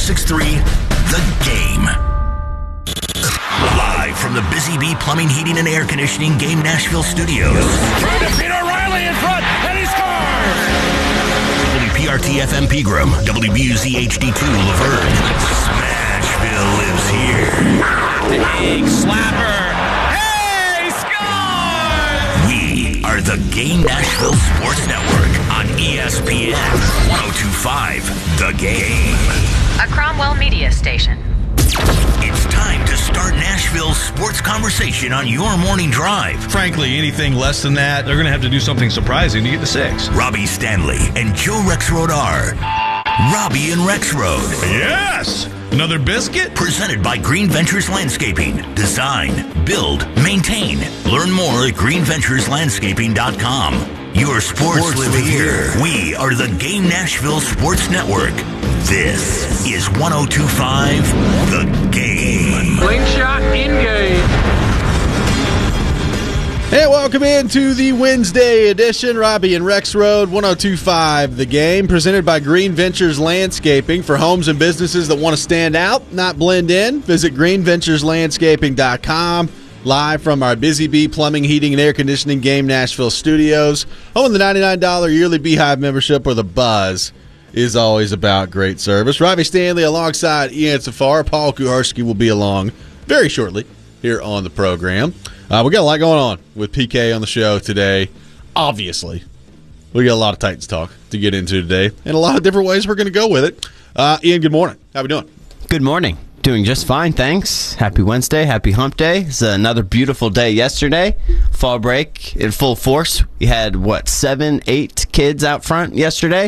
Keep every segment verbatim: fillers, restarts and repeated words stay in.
six three, The Game. Live from the Busy Bee Plumbing, Heating, and Air Conditioning Game Nashville studios. Trying to feed O'Reilly in front, and he scores! W P R T F M Pegram, W B U Z H D two Laverne. Smashville lives here. Big slapper. Hey, scores! We are the Game Nashville Sports Network on E S P N one oh two point five, The Game. A Cromwell Media Station. It's time to start Nashville's sports conversation on your morning drive. Frankly, anything less than that, they're going to have to do something surprising to get to six. Robbie Stanley and Joe Rexroad are Robbie and Rexroad. Yes! Another biscuit? Presented by Green Ventures Landscaping. Design, build, maintain. Learn more at green ventures landscaping dot com. Your sports, sports live here. We are the Game Nashville Sports Network. This is one oh two point five, The Game. Slingshot in-game. Hey, welcome into the Wednesday edition. Robbie and Rexroad, one oh two point five, The Game, presented by Green Ventures Landscaping. For homes and businesses that want to stand out, not blend in, visit green ventures landscaping dot com. Live from our Busy Bee Plumbing, Heating, and Air Conditioning Game Nashville studios. Home of the ninety-nine dollars yearly Beehive membership, where the buzz is always about great service. Robbie Stanley alongside Ian Safar. Paul Kuharski will be along very shortly here on the program. Uh, we got a lot going on with P K on the show today. Obviously, we got a lot of Titans talk to get into today, and a lot of different ways we're going to go with it. Uh, Ian, good morning. How we doing? Good morning. Doing just fine, thanks. Happy Wednesday. Happy hump day. It's another beautiful day yesterday. Fall break in full force. We had, what, seven, eight kids out front yesterday.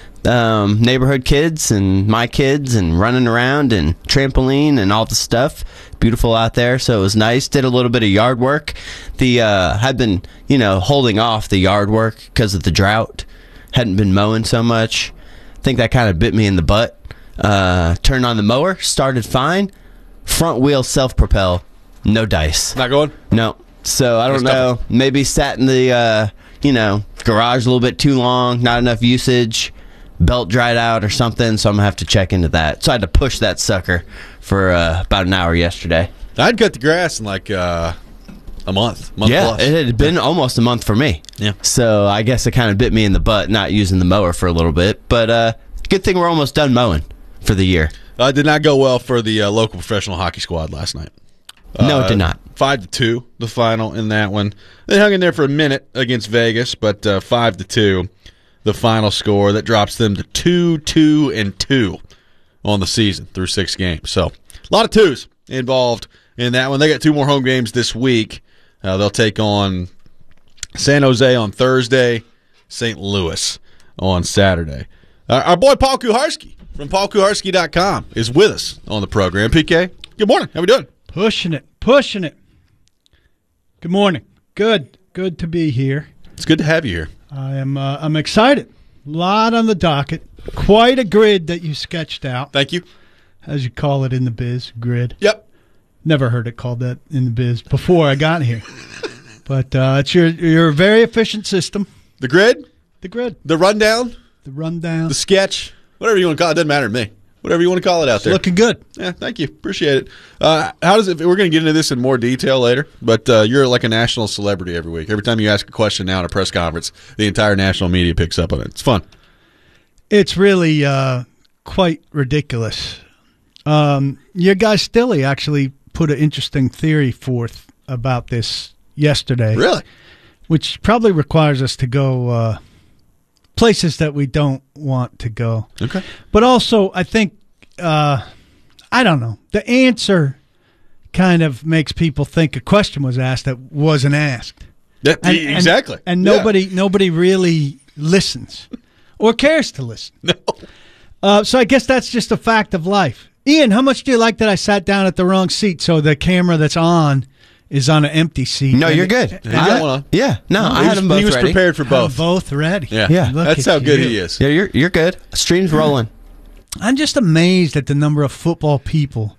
Um, neighborhood kids and my kids and running around and trampoline and all the stuff. Beautiful out there, so it was nice. Did a little bit of yard work. The uh, had been, you know, holding off the yard work because of the drought. Hadn't been mowing so much. I think that kind of bit me in the butt. Uh, turned on the mower, started fine. Front wheel self-propel, no dice. Not going? No. So I don't know. Maybe sat in the uh, you know garage a little bit too long. Not enough usage. Belt dried out or something. So I'm gonna have to check into that. So I had to push that sucker for uh, about an hour yesterday. I'd cut the grass in like uh, a month. month yeah, plus. It had been yeah. almost a month for me. Yeah. So I guess it kind of bit me in the butt not using the mower for a little bit. But uh, good thing we're almost done mowing for the year. Uh, did not go well for the uh, local professional hockey squad last night. No, uh, it did not. Five to two, the final in that one. They hung in there for a minute against Vegas, but uh, five to two, the final score that drops them to two, two, and two on the season through six games. So a lot of twos involved in that one. They got two more home games this week. Uh, they'll take on San Jose on Thursday, Saint Louis on Saturday. Uh, our boy Paul Kuharski from paul kuharski dot com is with us on the program. P K, good morning. How we doing? Pushing it, pushing it. Good morning. Good, good to be here. It's good to have you here. I am. Uh, I'm excited. A lot on the docket. Quite a grid that you sketched out. Thank you. As you call it in the biz, grid. Yep. Never heard it called that in the biz before I got here. But uh, it's your your very efficient system. The grid. The grid. The rundown. The rundown. The sketch. Whatever you want to call it. It doesn't matter to me. Whatever you want to call it out there. Looking good. Yeah, thank you. Appreciate it. Uh, how does it? We're going to get into this in more detail later, but uh, you're like a national celebrity every week. Every time you ask a question now in a press conference, the entire national media picks up on it. It's fun. It's really uh, quite ridiculous. Um, your guy Stilly actually put an interesting theory forth about this yesterday. Really? Which probably requires us to go uh, places that we don't want to go. Okay. But also, I think, uh, I don't know, the answer kind of makes people think a question was asked that wasn't asked. That, and, exactly. And, and nobody yeah. nobody really listens or cares to listen. No. Uh, so I guess that's just a fact of life. Ian, how much do you like that I sat down at the wrong seat so the camera that's on is on an empty seat? No, you're good. You got one on. Yeah, no, no I had them both ready. He was ready. prepared for both. Both ready. Yeah, yeah. Look that's how good you. he is. Yeah, you're you're good. Stream's rolling. I'm just amazed at the number of football people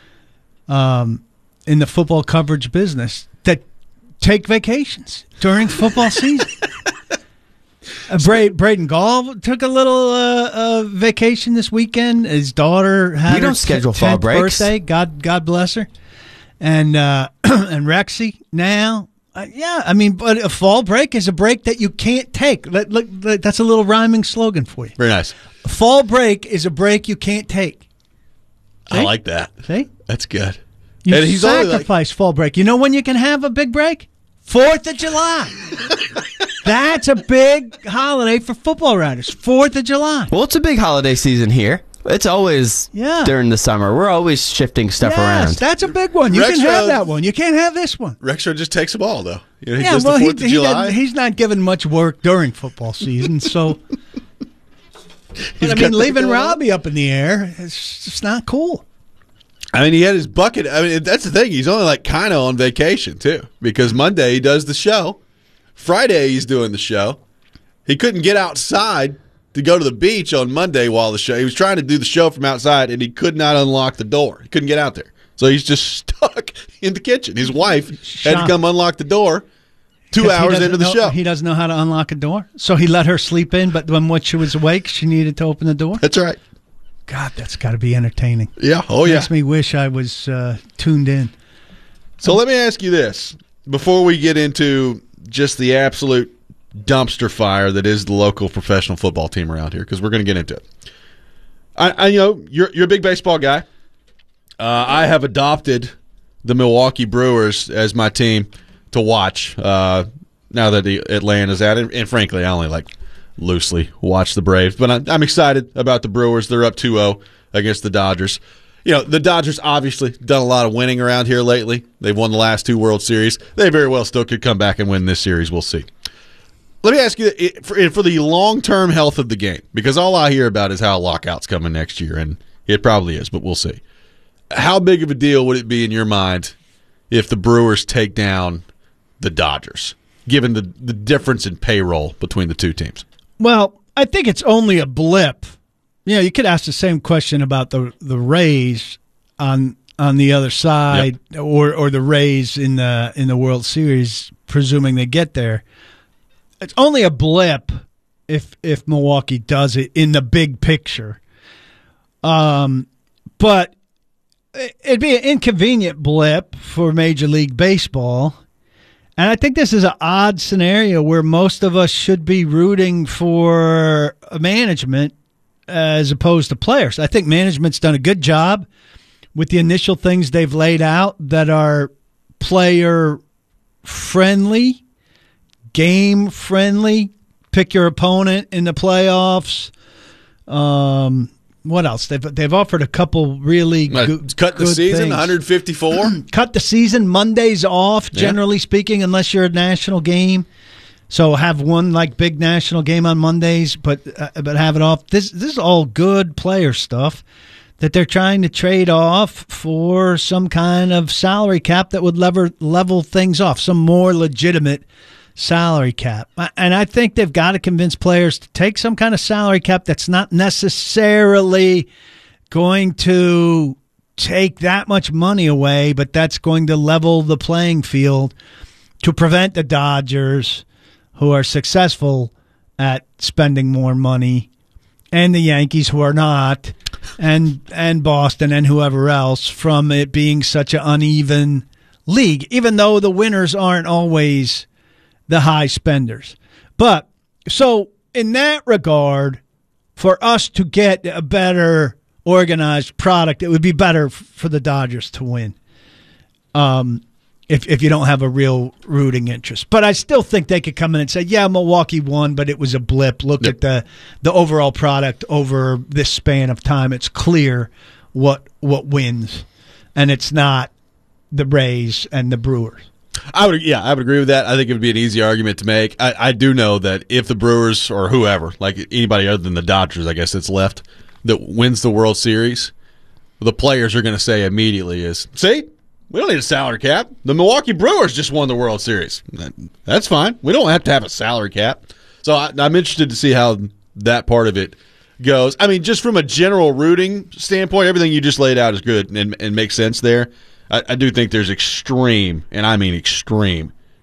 um, in the football coverage business that take vacations during football season. Uh, Bra- Braden Gall took a little uh, uh, vacation this weekend. His daughter had We don't her schedule t- fall tenth breaks. birthday. God, God bless her. And uh, and Rexy now, uh, yeah. I mean, but a fall break is a break that you can't take. Let, look, let, that's a little rhyming slogan for you. Very nice. A fall break is a break you can't take. See? I like that. See, That's good. you And he's only like- sacrifice fall break. You know when you can have a big break? Fourth of July. That's a big holiday for football writers. Fourth of July. Well, it's a big holiday season here. It's always Yeah. during the summer. We're always shifting stuff Yes, around. that's a big one. You Rex can have Rhodes- that one. You can't have this one. Rexroad just takes them all, though. You know, he Yeah, does well, the he, fourth of he July. doesn't- he's not given much work during football season, so. He's But, I got mean, the- leaving Robbie up in the air, it's just not cool. I mean, he had his bucket. I mean, that's the thing. He's only like kind of on vacation, too, because Monday he does the show. Friday he's doing the show. He couldn't get outside to go to the beach on Monday while the show. He was trying to do the show from outside, and he could not unlock the door. He couldn't get out there. So he's just stuck in the kitchen. His wife had to Shocked. come unlock the door two 'Cause he hours doesn't into the know- show. He doesn't know how to unlock a door. So he let her sleep in, but when what she was awake, she needed to open the door. That's right. God, that's got to be entertaining. Yeah. Oh, yeah. Makes me wish I was uh, tuned in. So let me ask you this before we get into just the absolute dumpster fire that is the local professional football team around here, because we're going to get into it. I, I you know you're you're a big baseball guy. Uh, I have adopted the Milwaukee Brewers as my team to watch uh, now that the Atlanta's at it, and frankly, I only like loosely watch the Braves, but I'm, I'm excited about the Brewers. They're up two oh against the Dodgers. You know, the Dodgers obviously done a lot of winning around here lately. They've won the last two World Series. They very well still could come back and win this series. We'll see. Let me ask you, for, for the long-term health of the game, because all I hear about is how a lockout's coming next year, and it probably is, but we'll see. How big of a deal would it be in your mind if the Brewers take down the Dodgers, given the, the difference in payroll between the two teams? Well, I think it's only a blip. You know, you could ask the same question about the the Rays on on the other side, yep. or or the Rays in the in the World Series, presuming they get there. It's only a blip if if Milwaukee does it in the big picture. Um, but it'd be an inconvenient blip for Major League Baseball. And I think this is an odd scenario where most of us should be rooting for management as opposed to players. I think management's done a good job with the initial things they've laid out that are player-friendly, game-friendly. Pick your opponent in the playoffs. Um, what else? They've they've offered a couple really uh, good cut the good season things. one fifty-four. Cut the season. Mondays off, generally yeah. speaking, unless you're a national game. So have one like big national game on Mondays, but uh, but have it off. This this is all good player stuff that they're trying to trade off for some kind of salary cap that would lever, level things off, some more legitimate salary cap. And I think they've got to convince players to take some kind of salary cap that's not necessarily going to take that much money away, but that's going to level the playing field to prevent the Dodgers, who are successful at spending more money, and the Yankees, who are not, and and Boston and whoever else, from it being such an uneven league, even though the winners aren't always the high spenders. But so in that regard, for us to get a better organized product, it would be better for the Dodgers to win. Um, if if you don't have a real rooting interest. But I still think they could come in and say, yeah, Milwaukee won, but it was a blip. Look yep. at the the overall product over this span of time. It's clear what what wins, and it's not the Rays and the Brewers. I would, yeah, I would agree with that. I think it would be an easy argument to make. I, I do know that if the Brewers or whoever, like anybody other than the Dodgers, I guess that's left, that wins the World Series, the players are going to say immediately is, see, we don't need a salary cap. The Milwaukee Brewers just won the World Series. That's fine. We don't have to have a salary cap. So I, I'm interested to see how that part of it goes. I mean, just from a general rooting standpoint, everything you just laid out is good and, and makes sense there. I, I do think there's extreme, and I mean extreme,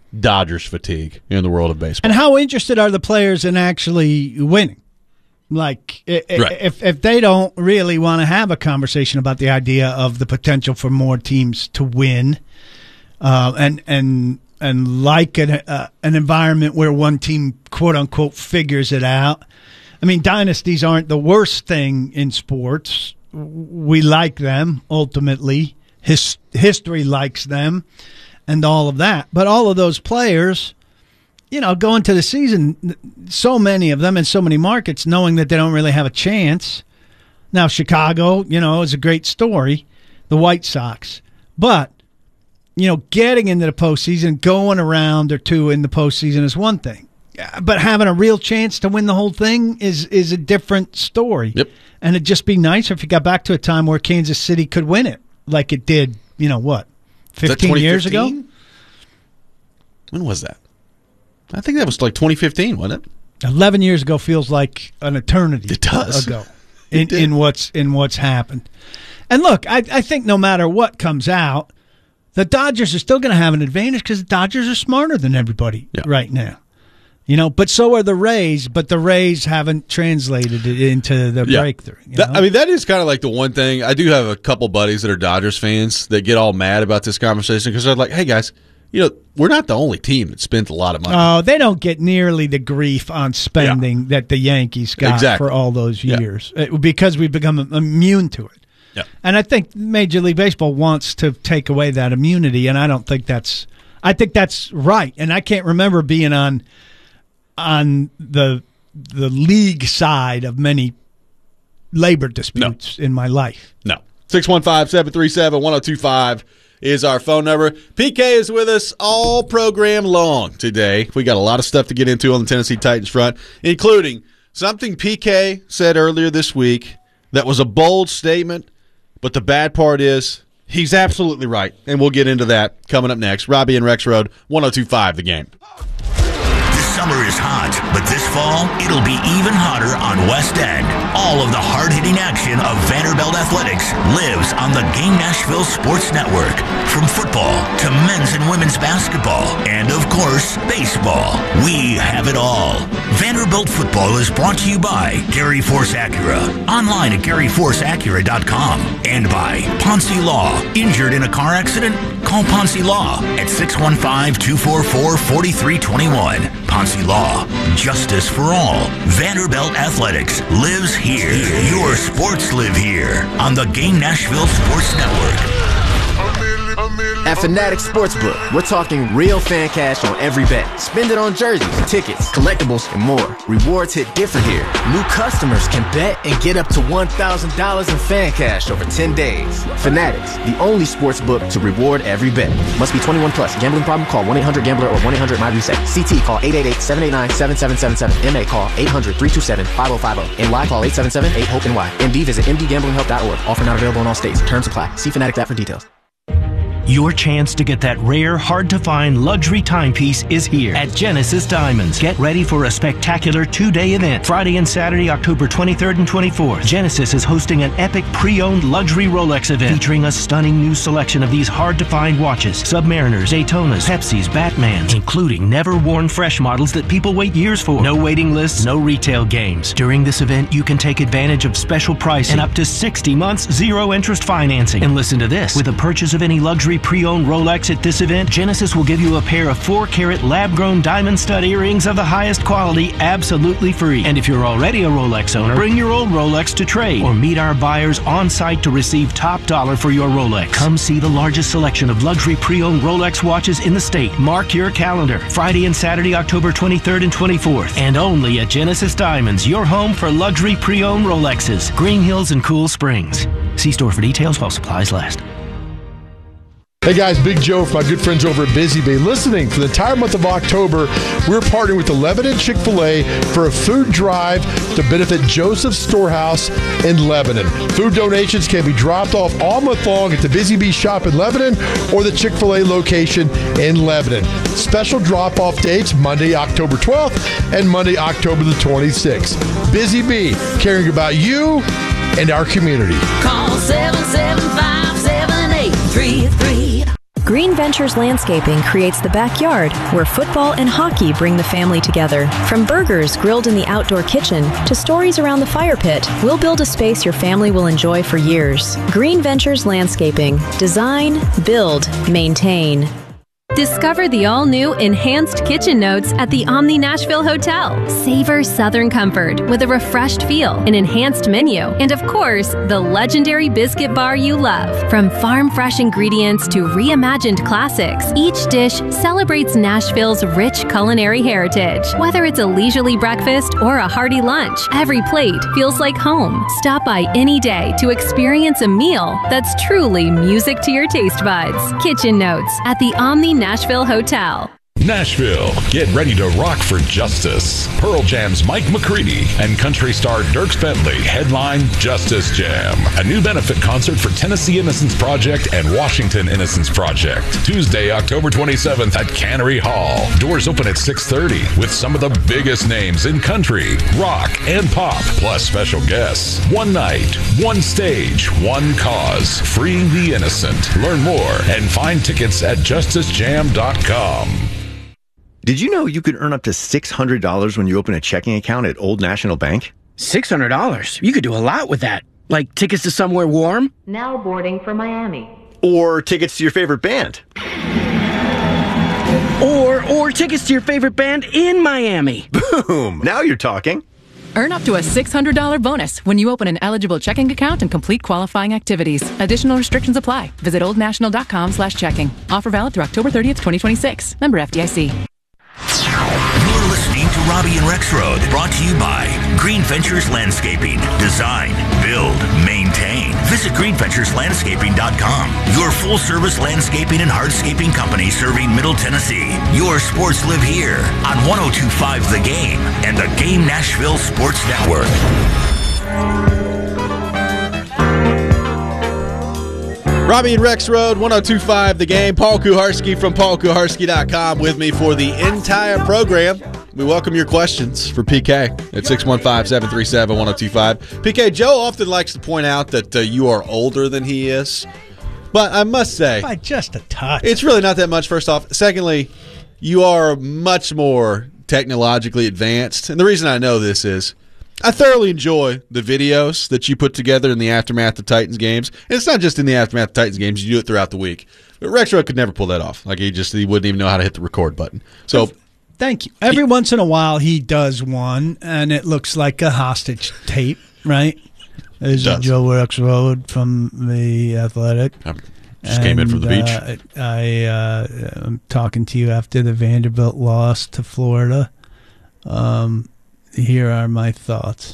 Dodgers fatigue in the world of baseball. And how interested are the players in actually winning? Like, Right. if if they don't really want to have a conversation about the idea of the potential for more teams to win, uh, and and and like an uh, an environment where one team quote unquote figures it out. I mean, dynasties aren't the worst thing in sports. We like them ultimately. His, history likes them, and all of that. But all of those players, you know, go into the season, so many of them in so many markets, knowing that they don't really have a chance. Now, Chicago, you know, is a great story, the White Sox. But, you know, getting into the postseason, going a round or two in the postseason is one thing. But having a real chance to win the whole thing is is a different story. Yep. And it'd just be nicer if you got back to a time where Kansas City could win it, like it did, you know, what, fifteen years ago? When was that? I think that was like twenty fifteen, wasn't it? Eleven years ago feels like an eternity It does. ago It in, did. in what's in what's happened. And look, I, I think no matter what comes out, the Dodgers are still going to have an advantage because the Dodgers are smarter than everybody Yeah. right now. You know, but so are the Rays, but the Rays haven't translated it into the Yeah. breakthrough. you That- know? I mean, that is kind of like the one thing. I do have a couple buddies that are Dodgers fans that get all mad about this conversation because they're like, hey, guys, you know, we're not the only team that spent a lot of money. Oh, they don't get nearly the grief on spending that the Yankees got Exactly. for all those Yeah. years uh, because we've become immune to it. Yeah. And I think Major League Baseball wants to take away that immunity, and I don't think that's – I think that's right. And I can't remember being on on the the league side of many labor disputes in my life. No. six one five, seven three seven, one oh two five is our phone number. P K is with us all program long today. We got a lot of stuff to get into on the Tennessee Titans front, including something P K said earlier this week that was a bold statement, but the bad part is he's absolutely right, and we'll get into that coming up next. Robbie and Rex Road, one oh two five The Game. This summer is hot, but this fall, it'll be even hotter on West End. All of the hard-hitting action of Vanderbilt Athletics lives on the Game Nashville Sports Network. From football to men's and women's basketball, and of course, baseball. We have it all. Vanderbilt football is brought to you by Gary Force Acura. Online at gary force acura dot com. And by Ponce Law. Injured in a car accident? Call Ponce Law at six one five, two four four, four three two one. Ponce Law. Justice for all. Vanderbilt Athletics lives here. Your sports live here on the Game Nashville Sports Network. At Fanatics Sportsbook, we're talking real fan cash on every bet. Spend it on jerseys, tickets, collectibles, and more. Rewards hit different here. New customers can bet and get up to one thousand dollars in fan cash over ten days. Fanatics, the only sportsbook to reward every bet. Must be twenty-one plus. Gambling problem? Call one eight hundred gambler or one eight hundred my reset. C T call eight eight eight, seven eight nine, seven seven seven seven. M A call eight hundred, three two seven, five oh five oh. N Y call eight seven seven, eight hope N Y. M D visit m d gambling help dot org. Offer not available in all states. Terms apply. See Fanatics app for details. Your chance to get that rare, hard-to-find luxury timepiece is here at Genesis Diamonds. Get ready for a spectacular two-day event. Friday and Saturday, October twenty-third and twenty-fourth. Genesis is hosting an epic pre-owned luxury Rolex event featuring a stunning new selection of these hard-to-find watches. Submariners, Daytonas, Pepsis, Batmans, including never-worn fresh models that people wait years for. No waiting lists, no retail games. During this event, you can take advantage of special pricing and up to sixty months zero-interest financing. And listen to this. With a purchase of any luxury pre-owned Rolex at this event, Genesis will give you a pair of four-carat lab-grown diamond stud earrings of the highest quality absolutely free. And if you're already a Rolex owner, bring your old Rolex to trade or meet our buyers on site to receive top dollar for your Rolex. Come see the largest selection of luxury pre-owned Rolex watches in the state. Mark your calendar. Friday and Saturday, October twenty-third and twenty-fourth. And only at Genesis Diamonds, your home for luxury pre-owned Rolexes. Green Hills and Cool Springs. See store for details while supplies last. Hey guys, Big Joe from my good friends over at Busy Bee. Listening, for the entire month of October, we're partnering with the Lebanon Chick-fil-A for a food drive to benefit Joseph's Storehouse in Lebanon. Food donations can be dropped off all month long at the Busy Bee shop in Lebanon or the Chick-fil-A location in Lebanon. Special drop-off dates, Monday, October twelfth and Monday, October the twenty-sixth. Busy Bee, caring about you and our community. Call seven seven five, seven eight three three. Green Ventures Landscaping creates the backyard where football and hockey bring the family together. From burgers grilled in the outdoor kitchen to stories around the fire pit, we'll build a space your family will enjoy for years. Green Ventures Landscaping. Design, build, maintain. Discover the all-new Enhanced Kitchen Notes at the Omni Nashville Hotel. Savor Southern comfort with a refreshed feel, an enhanced menu, and of course, the legendary biscuit bar you love. From farm-fresh ingredients to reimagined classics, each dish celebrates Nashville's rich culinary heritage. Whether it's a leisurely breakfast or a hearty lunch, every plate feels like home. Stop by any day to experience a meal that's truly music to your taste buds. Kitchen Notes at the Omni Nashville Hotel. Nashville, get ready to rock for justice. Pearl Jam's Mike McCready and country star Dierks Bentley headline Justice Jam, a new benefit concert for Tennessee Innocence Project and Washington Innocence Project. Tuesday, October twenty-seventh at Cannery Hall. Doors open at six thirty with some of the biggest names in country, rock, and pop, plus special guests. One night, one stage, one cause. Freeing the innocent. Learn more and find tickets at justice jam dot com. Did you know you could earn up to six hundred dollars when you open a checking account at Old National Bank? six hundred dollars? You could do a lot with that. Like tickets to somewhere warm? Now boarding for Miami. Or tickets to your favorite band? Or, or tickets to your favorite band in Miami. Boom! Now you're talking. Earn up to a six hundred dollars bonus when you open an eligible checking account and complete qualifying activities. Additional restrictions apply. Visit oldnational.com slash checking. Offer valid through October thirtieth, twenty twenty-six. Member F D I C. You're listening to Robbie and Rex Road, brought to you by Green Ventures Landscaping. Design, build, maintain. Visit green ventures landscaping dot com. Your full-service landscaping and hardscaping company serving Middle Tennessee. Your sports live here on one oh two point five The Game and the Game Nashville Sports Network. Robbie and Rex Road, one oh two point five The Game. Paul Kuharski from paul kuharski dot com with me for the entire program. We welcome your questions for P K at six one five, seven three seven, one oh two five. P K, Joe often likes to point out that uh, you are older than he is. But I must say, by just a touch. It's really not that much, first off. Secondly, you are much more technologically advanced. And the reason I know this is I thoroughly enjoy the videos that you put together in the aftermath of Titans games. And it's not just in the aftermath of Titans games. You do it throughout the week. But Rex Road could never pull that off. Like, he just he wouldn't even know how to hit the record button. So, thank you. Every he, once in a while, he does one, and it looks like a hostage tape, right? This is Joe Rex Road from The Athletic. I just and, came in from the beach. Uh, I, uh, I'm talking to you after the Vanderbilt loss to Florida. Um... Here are my thoughts.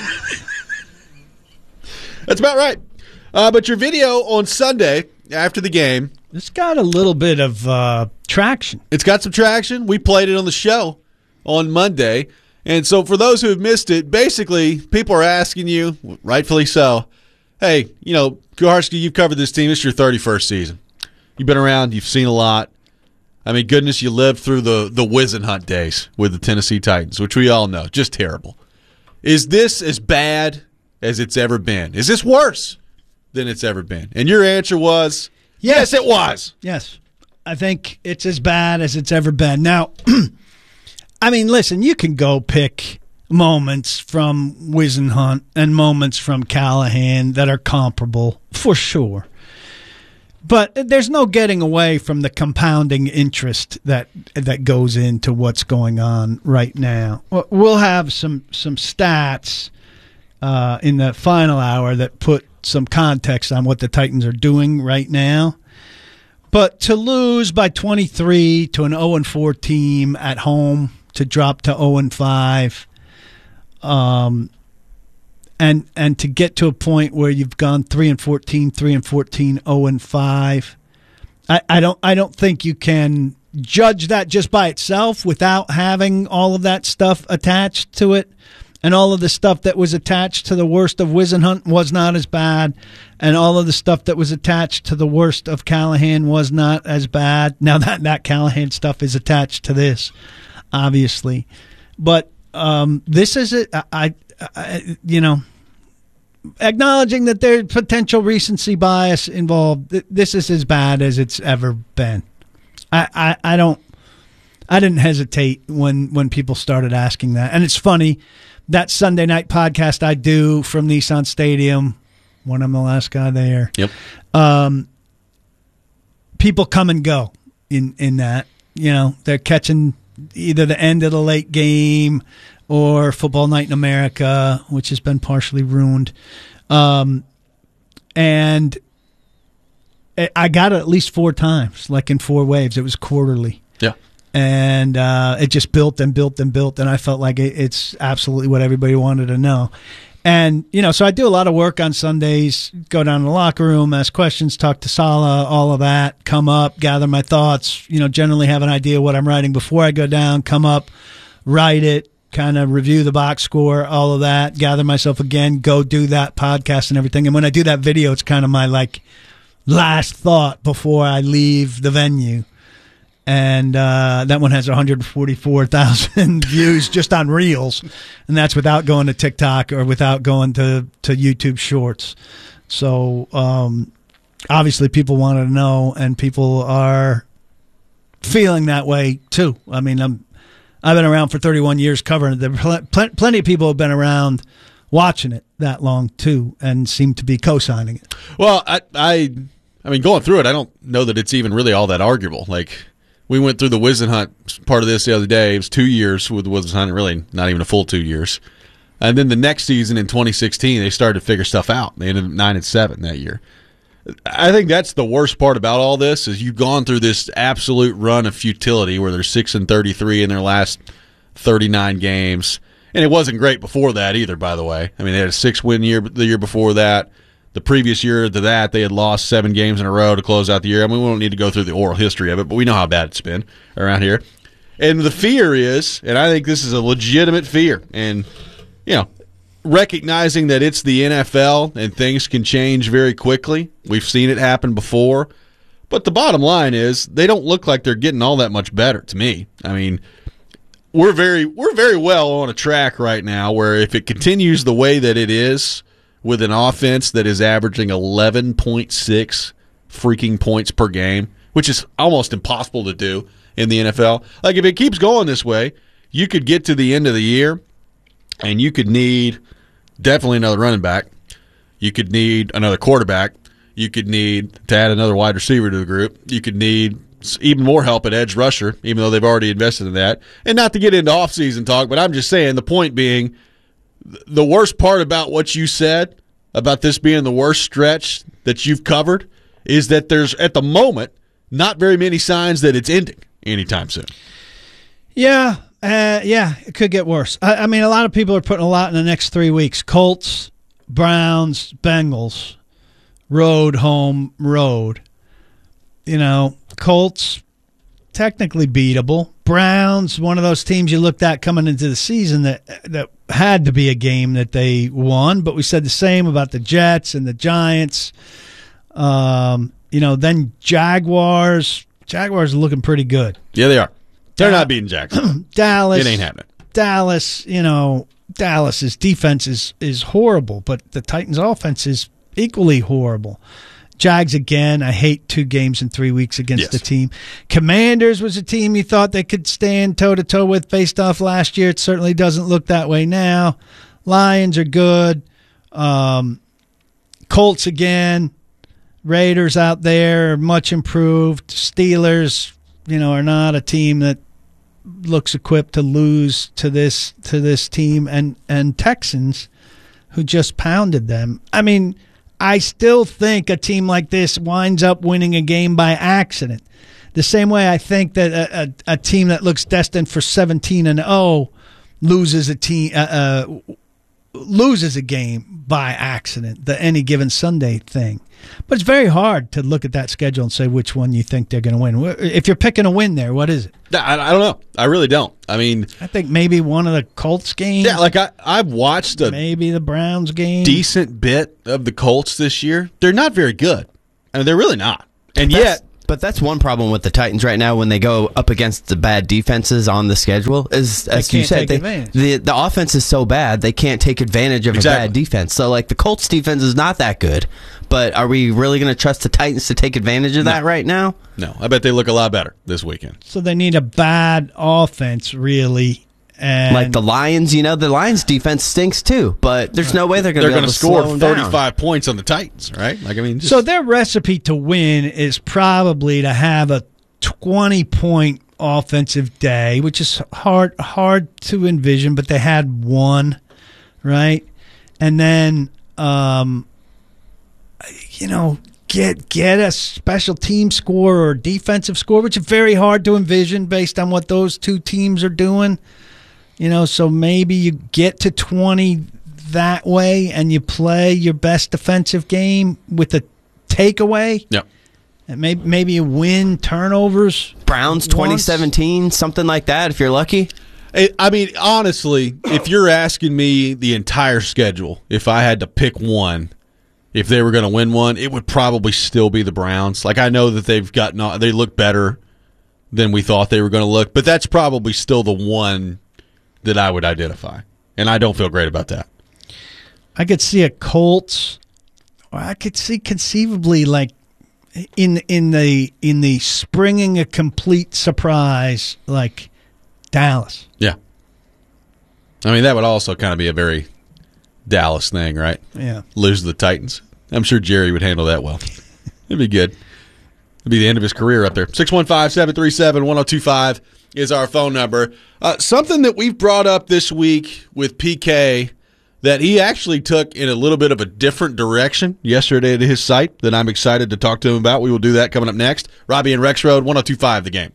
That's about right. Uh, but your video on Sunday after the game, it's got a little bit of uh, traction. It's got some traction. We played it on the show on Monday. And so for those who have missed it, basically people are asking you, rightfully so, hey, you know, Kuharski, you've covered this team. This is your thirty-first season. You've been around. You've seen a lot. I mean, goodness, you lived through the, the Whisenhunt days with the Tennessee Titans, which we all know, just terrible. Is this as bad as it's ever been? Is this worse than it's ever been? And your answer was, yes, yes it was. Yes. I think it's as bad as it's ever been. Now, I mean, listen, you can go pick moments from Whisenhunt and moments from Callahan that are comparable, for sure. But there's no getting away from the compounding interest that that goes into what's going on right now. We'll have some some stats uh, in the final hour that put some context on what the Titans are doing right now. But to lose by twenty-three to an oh and four team at home, to drop to oh and five, um, and and to get to a point where you've gone three and fourteen, three and fourteen, oh and five, I, I don't I don't think you can judge that just by itself without having all of that stuff attached to it. And all of the stuff that was attached to the worst of Whisenhunt was not as bad. And all of the stuff that was attached to the worst of Callahan was not as bad. Now, that, that Callahan stuff is attached to this, obviously. But um, this is it. I, I, you know, acknowledging that there's potential recency bias involved. This is as bad as it's ever been. I, I, I don't. I didn't hesitate when when people started asking that, and it's funny that Sunday night podcast I do from Nissan Stadium when I'm the last guy there. Yep. Um, people come and go in in that. You know, they're catching either the end of the late game or Football Night in America, which has been partially ruined. Um, and I got it at least four times, like in four waves. It was quarterly. Yeah. And uh, it just built and built and built, and I felt like it, it's absolutely what everybody wanted to know. And, you know, so I do a lot of work on Sundays, go down to the locker room, ask questions, talk to Salah, all of that, come up, gather my thoughts, you know, generally have an idea what I'm writing before I go down, come up, write it, kind of review the box score, all of that, gather myself again, go do that podcast and everything. And when I do that video, it's kind of my, like, last thought before I leave the venue. And uh, that one has one hundred forty-four thousand views just on Reels, and that's without going to TikTok or without going to, to YouTube Shorts. So um, obviously people wanted to know, and people are feeling that way too. I mean, I'm, I've been around for thirty-one years covering it. There are pl- plenty of people have been around watching it that long too and seem to be co-signing it. Well, I, I, I mean, going through it, I don't know that it's even really all that arguable. Like, we went through the Whisenhunt part of this the other day. It was two years with Whisenhunt, really not even a full two years. And then the next season in twenty sixteen, they started to figure stuff out. They ended up nine and seven that year. I think that's the worst part about all this is you've gone through this absolute run of futility where they're six and thirty-three in their last thirty-nine games, and it wasn't great before that either. By the way, I mean they had a six-win year the year before that. The previous year to that, they had lost seven games in a row to close out the year. I mean, we don't need to go through the oral history of it, but we know how bad it's been around here. And the fear is, and I think this is a legitimate fear, and, you know, recognizing that it's the N F L and things can change very quickly. We've seen it happen before. But the bottom line is they don't look like they're getting all that much better to me. I mean, we're very we're very well on a track right now where if it continues the way that it is, with an offense that is averaging eleven point six freaking points per game, which is almost impossible to do in the N F L. Like, if it keeps going this way, you could get to the end of the year, and you could need definitely another running back. You could need another quarterback. You could need to add another wide receiver to the group. You could need even more help at edge rusher, even though they've already invested in that. And not to get into offseason talk, but I'm just saying, the point being, the worst part about what you said about this being the worst stretch that you've covered is that there's, at the moment, not very many signs that it's ending anytime soon. Yeah, uh, yeah, it could get worse. I, I mean, a lot of people are putting a lot in the next three weeks. Colts, Browns, Bengals, road, home, road. You know, Colts, technically beatable. Browns, one of those teams you looked at coming into the season that that had to be a game that they won, but we said the same about the Jets and the Giants. Um, you know, then Jaguars. Jaguars are looking pretty good. Yeah, they are. They're da- not beating Jackson. Dallas. It ain't happening. Dallas, you know, Dallas's defense is, is horrible, but the Titans' offense is equally horrible. Jags again. I hate two games in three weeks against yes. the team. Commanders was a team you thought they could stand toe-to-toe with based off last year. It certainly doesn't look that way now. Lions are good. Um, Colts again. Raiders out there, much improved. Steelers, you know, are not a team that looks equipped to lose to this to this team. And, and Texans, who just pounded them. I mean, I still think a team like this winds up winning a game by accident. The same way I think that a, a, a team that looks destined for seventeen and oh loses a team uh, uh, loses a game by accident. The any given Sunday thing, but it's very hard to look at that schedule and say which one you think they're going to win. If you're picking a win there, what is it? I, I don't know. I really don't. I mean, I think maybe one of the Colts games. Yeah, like I, I've watched a maybe the Browns game, decent bit of the Colts this year. They're not very good. I mean, they're really not. And That's, yet, But that's one problem with the Titans right now when they go up against the bad defenses on the schedule is, as you said, they, the the offense is so bad they can't take advantage of exactly. a bad defense. So, like, the Colts defense is not that good, but are we really going to trust the Titans to take advantage of no. that right now? No, I bet they look a lot better this weekend. So they need a bad offense, really. And like the Lions, you know, the Lions defense stinks too, but there's no way they're going to be able to score slow thirty-five points on the Titans, right? Like I mean, just... so their recipe to win is probably to have a twenty-point offensive day, which is hard hard to envision, but they had one, right? And then, um, you know, get get a special team score or defensive score, which is very hard to envision based on what those two teams are doing. You know, so maybe you get to twenty that way and you play your best defensive game with a takeaway. Yep. And maybe, maybe you win turnovers. Browns twenty seventeen, something like that, if you're lucky. I mean, honestly, if you're asking me the entire schedule, if I had to pick one, if they were going to win one, it would probably still be the Browns. Like, I know that they've gotten, they look better than we thought they were going to look, but that's probably still the one that I would identify, and I don't feel great about that. I could see a Colts, or I could see conceivably like in in the in the springing a complete surprise like Dallas. Yeah, I mean that would also kind of be a very Dallas thing, right? Yeah, lose to the Titans. I'm sure Jerry would handle that well. It'd be good. It'd be the end of his career up there. six one five, seven three seven, one oh two five is our phone number. Uh, something that we've brought up this week with P K that he actually took in a little bit of a different direction yesterday at his site that I'm excited to talk to him about. We will do that coming up next. Robbie and Rex Road, one oh two five The Game.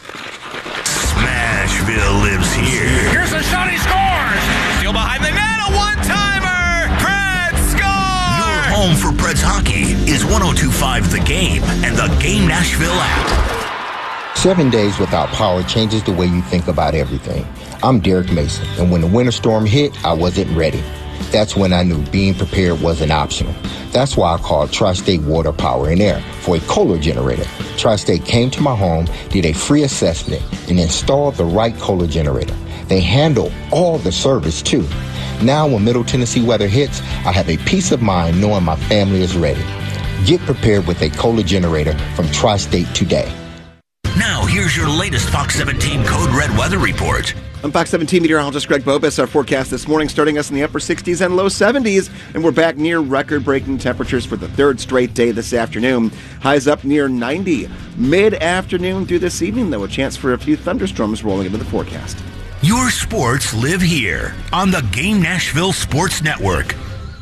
Smashville lives here. Here's a shot, he scores! Still behind the net, a one-timer! Preds score! Your home for Preds hockey is one oh two five The Game and the Game Nashville app. Seven days without power changes the way you think about everything. I'm Derek Mason, and when the winter storm hit, I wasn't ready. That's when I knew being prepared wasn't optional. That's why I called Tri-State Water, Power, and Air for a Kohler generator. Tri-State came to my home, did a free assessment, and installed the right Kohler generator. They handle all the service, too. Now, when Middle Tennessee weather hits, I have a peace of mind knowing my family is ready. Get prepared with a Kohler generator from Tri-State today. Now, here's your latest Fox seventeen Code Red weather report. I'm Fox seventeen meteorologist Greg Bobus. Our forecast this morning starting us in the upper sixties and low seventies, and we're back near record-breaking temperatures for the third straight day this afternoon. Highs up near ninety. Mid-afternoon through this evening, though, a chance for a few thunderstorms rolling into the forecast. Your sports live here on the Game Nashville Sports Network.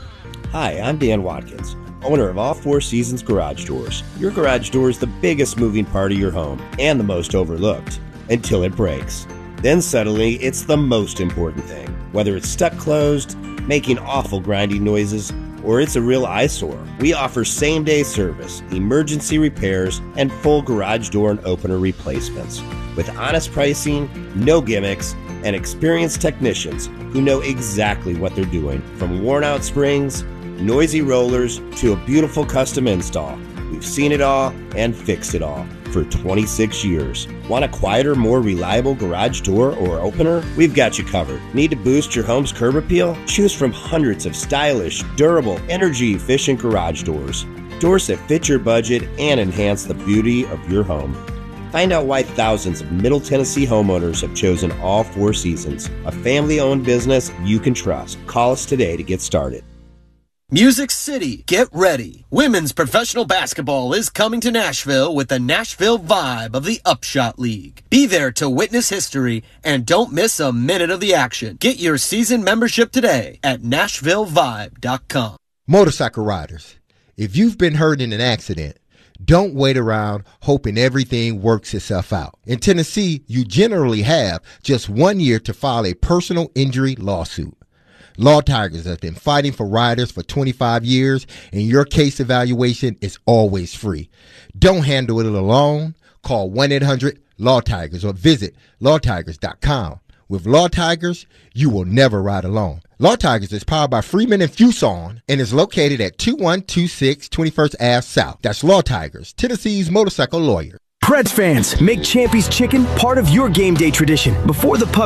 Hi, I'm Dan Watkins, owner of All Four Seasons Garage Doors. Your garage door is the biggest moving part of your home and the most overlooked until it breaks. Then suddenly, it's the most important thing. Whether it's stuck closed, making awful grinding noises, or it's a real eyesore, we offer same-day service, emergency repairs, and full garage door and opener replacements. With honest pricing, no gimmicks, and experienced technicians who know exactly what they're doing. From worn-out springs, noisy rollers, to a beautiful custom install. We've seen it all and fixed it all for twenty-six years. Want a quieter, more reliable garage door or opener? We've got you covered. Need to boost your home's curb appeal? Choose from hundreds of stylish, durable, energy-efficient garage doors. Doors that fit your budget and enhance the beauty of your home. Find out why thousands of Middle Tennessee homeowners have chosen All Four Seasons, a family-owned business you can trust. Call us today to get started. Music City, get ready. Women's professional basketball is coming to Nashville with the Nashville Vibe of the Upshot League. Be there to witness history and don't miss a minute of the action. Get your season membership today at nashville vibe dot com. Motorcycle riders, if you've been hurt in an accident, don't wait around hoping everything works itself out. In Tennessee, you generally have just one year to file a personal injury lawsuit. Law Tigers have been fighting for riders for twenty-five years, and your case evaluation is always free. Don't handle it alone. Call one eight hundred law tigers or visit law tigers dot com. With Law Tigers, you will never ride alone. Law Tigers is powered by Freeman and Fuson and is located at two one two six twenty-first Avenue South. That's Law Tigers, Tennessee's motorcycle lawyer. Preds fans, make Champy's Chicken part of your game day tradition. Before the puck